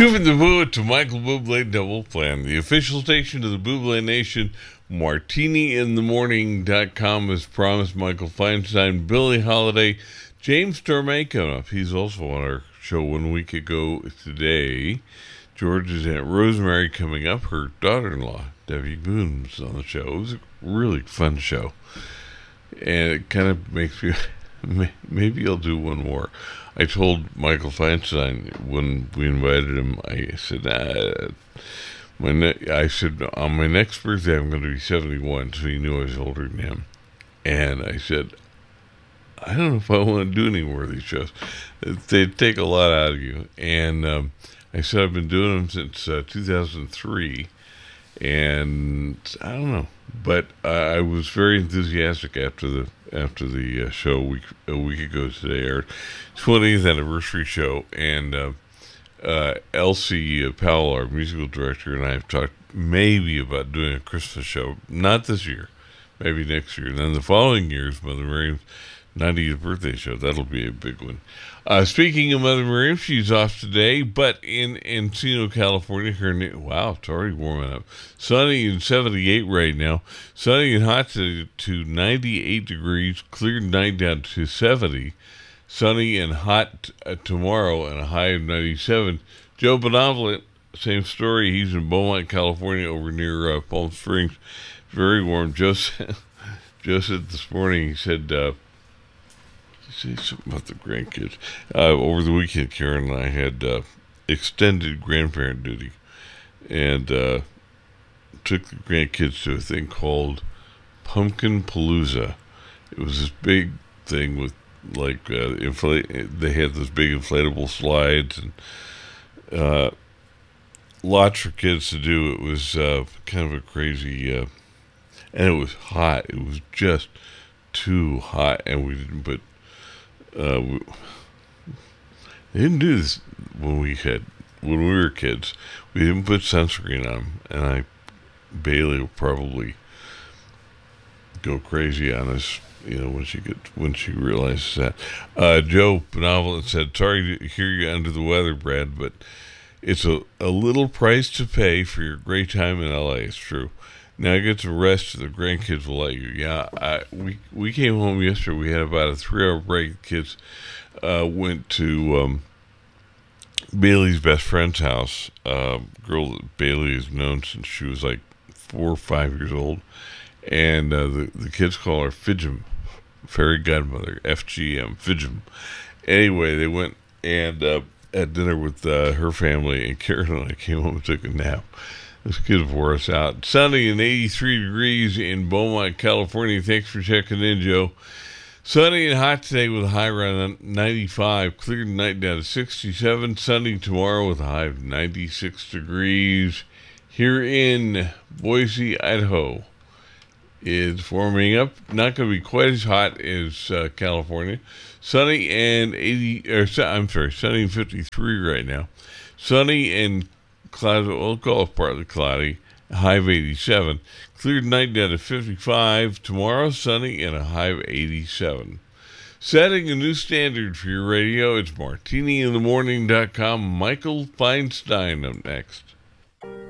Two from the Poet to Michael Bublé Double Plan, the official station of the Bublé Nation. MartiniInTheMorning.com has promised Michael Feinstein, Billie Holiday, James Tormé coming up. He's also on our show 1 week ago today. George's Aunt Rosemary coming up. Her daughter-in-law, Debbie Boone, was on the show. It was a really fun show. And it kind of makes me... Maybe I'll do one more. I told Michael Feinstein when we invited him, I said, on my next birthday, I'm going to be 71, so he knew I was older than him. And I said, I don't know if I want to do any more of these shows. They take a lot out of you. And I said, I've been doing them since 2003. And I don't know. But I was very enthusiastic after the show a week ago today, our 20th anniversary show, and Elsie Powell, our musical director, and I have talked maybe about doing a Christmas show, not this year, maybe next year. And then the following year is Mother Miriam's 90th birthday show. That'll be a big one. Speaking of Mother Miriam, she's off today, but in Encino, California, wow, it's already warming up. Sunny and 78 right now. Sunny and hot to 98 degrees, clear night down to 70. Sunny and hot tomorrow and a high of 97. Joe Benevolent, same story. He's in Beaumont, California, over near Palm Springs. Very warm. Joe said this morning, he said... say something about the grandkids. Over the weekend, Karen and I had extended grandparent duty and took the grandkids to a thing called Pumpkin Palooza. It was this big thing with like they had those big inflatable slides and lots for kids to do. It was kind of a crazy and it was hot. It was just too hot, and we didn't put they didn't do this when we were kids. We didn't put sunscreen on, and Bailey will probably go crazy on us, when she realizes that. Joe Benevolent said, "Sorry to hear you under the weather, Brad, but it's a little price to pay for your great time in LA." It's true. Now get some rest. The grandkids will let you. Yeah, we came home yesterday. We had about a 3-hour break. The kids went to Bailey's best friend's house. Girl that Bailey has known since she was like 4 or 5 years old, and the kids call her Fidgem, fairy godmother, FGM, Fidgem. Anyway, they went and had dinner with her family, and Karen and I came home and took a nap. This kid wore us out. Sunny and 83 degrees in Beaumont, California. Thanks for checking in, Joe. Sunny and hot today with a high around 95. Clear tonight down to 67. Sunny tomorrow with a high of 96 degrees. Here in Boise, Idaho, it's warming up. Not going to be quite as hot as California. Sunny and sunny and 53 right now. Sunny and cloudy, we'll call it partly cloudy, a high of 87. Cleared night down to 55. Tomorrow, sunny and a high of 87. Setting a new standard for your radio, it's MartiniInTheMorning.com. Michael Feinstein up next.